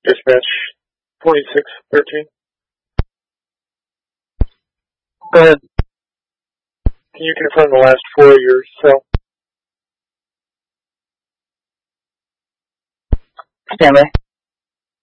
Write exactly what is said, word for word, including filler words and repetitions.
Dispatch twenty-six thirteen. Go ahead. Can you confirm the last four of your cell? Stand by.